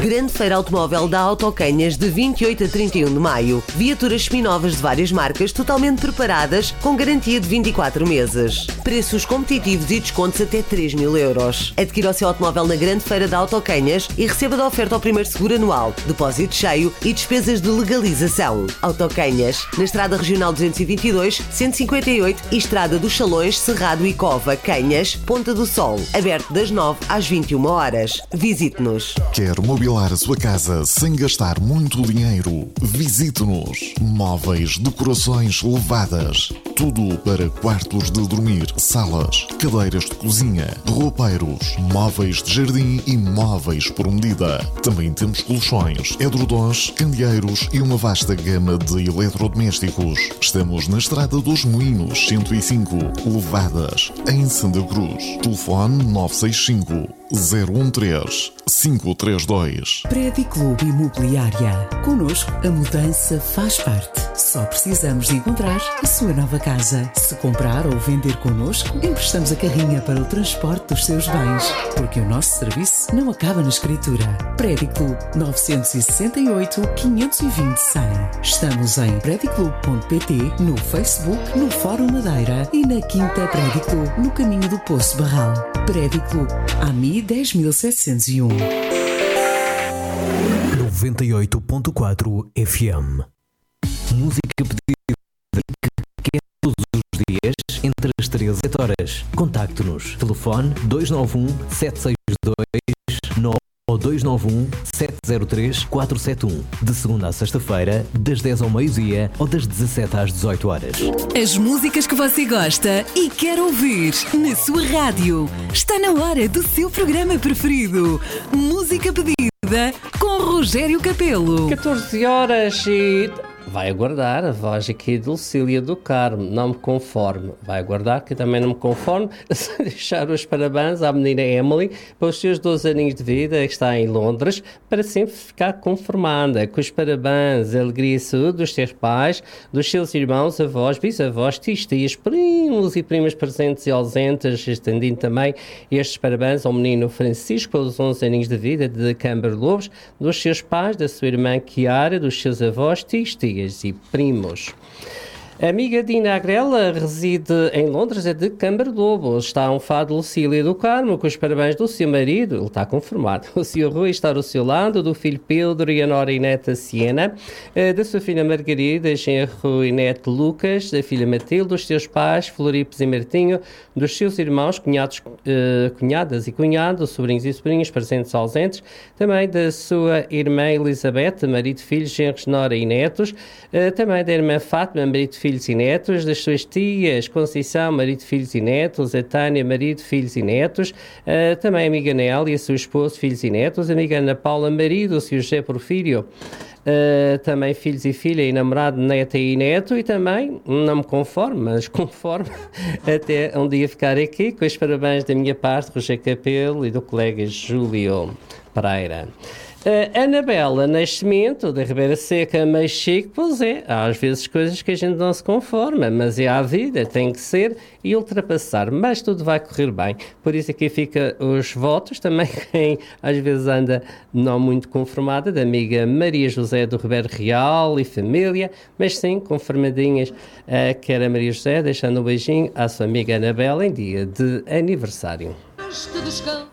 Grande Feira Automóvel da Autocanhas de 28 a 31 de maio. Viaturas seminovas de várias marcas totalmente preparadas com garantia de 24 meses. Preços competitivos e descontos até 3.000 euros. Adquira o seu automóvel na Grande Feira da Autocanhas e receba da oferta ao primeiro seguro anual, depósito cheio e despesas de legalização. Autocanhas, na Estrada Regional 222, 158 e Estrada dos Salões, Cerrado e Cova, Canhas, Ponta do Sol. Aberto das 9 às 21 horas. Visite-nos. Quer mobilar a sua casa sem gastar muito dinheiro? Visite-nos. Móveis, decorações levadas. Tudo para quartos de dormir, salas, cadeiras de cozinha, roupeiros, móveis de jardim e móveis por medida. Também temos colchões, edredons, candeeiros e uma vasta gama de eletrodomésticos. Estamos na Estrada dos Moinhos, 105, Levadas, em Santa Cruz. Telefone 965 013 532. Prédio Clube Imobiliária. Connosco, a mudança faz parte. Só precisamos de encontrar a sua nova casa. Se comprar ou vender connosco, emprestamos a carrinha para o transporte dos seus bens. Porque o nosso serviço não acaba na escritura. Prédio Clube 968 520 100. Estamos em prediclube.pt, no Facebook, no Fórum Madeira e na Quinta Prédio Clube, no caminho do Poço Barral. Prédio Clube, AMI 10.701. 98.4 FM. Música pedida que quer todos os dias entre as 13 e 7 horas. Contacte-nos. Telefone 291 762 9 ou 291 703 471. De segunda a sexta-feira, das 10 ao meio-dia ou das 17 às 18 horas. As músicas que você gosta e quer ouvir na sua rádio. Está na hora do seu programa preferido. Música pedida com Rogério Capelo. 14 horas e... Vai aguardar a voz aqui de Lucília do Carmo, não me conformo. Vai aguardar que eu também não me conformo. Deixar os parabéns à menina Emily pelos seus 12 aninhos de vida, que está em Londres, para sempre ficar conformada. Com os parabéns, a alegria e saúde dos seus pais, dos seus irmãos, avós, bisavós, tios, tias, primos e primas presentes e ausentes, estendendo também estes parabéns ao menino Francisco pelos 11 aninhos de vida de Câmara Lobos, dos seus pais, da sua irmã Chiara, dos seus avós, tios, tias e primos. A amiga Dina Agrela reside em Londres, é de Câmara Lobos. Está um fado Lucília do Carmo, com os parabéns do seu marido, ele está conformado. O seu Rui está ao seu lado, do filho Pedro e a nora e neta Siena, da sua filha Margarida, genro e neto Lucas, da filha Matilde, dos seus pais, Floripes e Martinho, dos seus irmãos, cunhados, cunhadas e cunhados, sobrinhos e sobrinhas, presentes e ausentes, também da sua irmã Elizabeth, marido, filhos, genros, nora e netos, também da irmã Fátima, marido, filhos e netos, das suas tias Conceição, marido, filhos e netos, a Tânia, marido, filhos e netos, também a amiga Nélia, seu esposo, filhos e netos, a amiga Ana Paula, marido, o seu José Porfírio, também filhos e filha e namorado, neta e neto, e também, não me conformo, mas conformo até um dia ficar aqui, com os parabéns da minha parte, Rogério Capelo e do colega Júlio Pereira. Anabela Nascimento, da Ribeira Seca, mais chique, pois é, há às vezes coisas que a gente não se conforma, mas é a vida, tem que ser e ultrapassar, mas tudo vai correr bem. Por isso aqui fica os votos, também quem às vezes anda não muito conformada, da amiga Maria José do Ribeiro Real e família, mas sim, conformadinhas, quer a Maria José, deixando um beijinho à sua amiga Anabela em dia de aniversário.